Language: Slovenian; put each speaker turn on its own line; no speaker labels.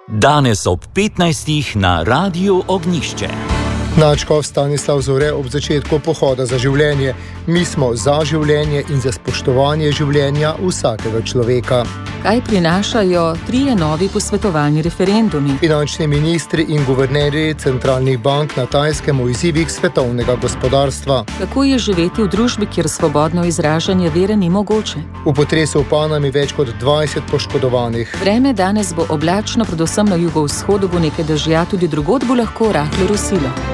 Danes ob 15. na Radiu Ognjišče.
Nadškof Stanislav Zore ob začetku pohoda za življenje. Mi smo za življenje in za spoštovanje življenja vsakega človeka.
Kaj prinašajo 3 novi posvetovalni referendumi?
Finančni ministri in guvernerji centralnih bank na Tajskem o izzivih svetovnega gospodarstva.
Kako je živeti v družbi, kjer svobodno izražanje vere ni mogoče?
V potresu v Panami več kot 20 poškodovanih.
Vreme danes bo oblačno, predvsem na jugovzhodu bo nekaj dežja, tudi drugod bo lahko rahlo rosilo.